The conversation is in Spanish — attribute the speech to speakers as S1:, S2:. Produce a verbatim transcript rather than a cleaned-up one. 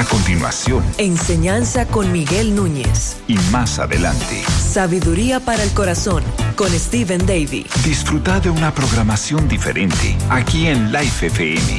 S1: A continuación,
S2: enseñanza con Miguel Núñez.
S1: Y más adelante,
S2: sabiduría para el corazón con Stephen Davy.
S1: Disfruta de una programación diferente aquí en Life F M.